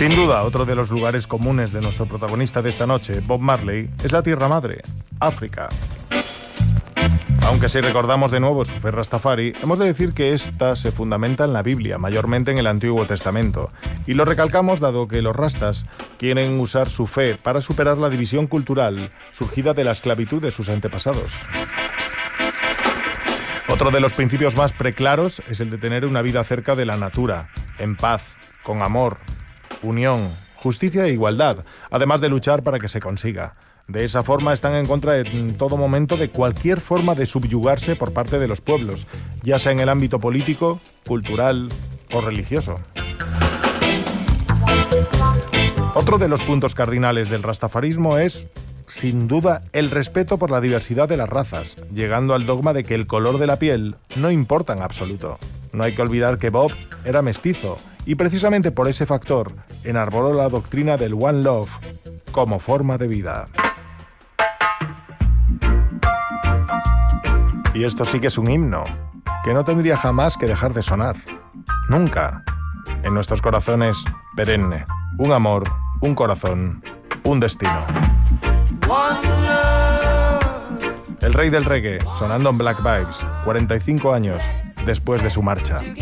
Sin duda, otro de los lugares comunes de nuestro protagonista de esta noche, Bob Marley, es la tierra madre, África. Aunque si recordamos de nuevo su fe rastafari, hemos de decir que esta se fundamenta en la Biblia, mayormente en el Antiguo Testamento. Y lo recalcamos dado que los rastas quieren usar su fe para superar la división cultural surgida de la esclavitud de sus antepasados. Otro de los principios más preclaros es el de tener una vida cerca de la natura, en paz, con amor, unión, justicia e igualdad, además de luchar para que se consiga. De esa forma están en contra en todo momento de cualquier forma de subyugarse por parte de los pueblos, ya sea en el ámbito político, cultural o religioso. Otro de los puntos cardinales del rastafarismo es, sin duda, el respeto por la diversidad de las razas, llegando al dogma de que el color de la piel no importa en absoluto. No hay que olvidar que Bob era mestizo y precisamente por ese factor enarboló la doctrina del One Love como forma de vida. Y esto sí que es un himno, que no tendría jamás que dejar de sonar. Nunca. En nuestros corazones, perenne. Un amor, un corazón, un destino. El rey del reggae, sonando en Black Vibes, 45 años después de su marcha.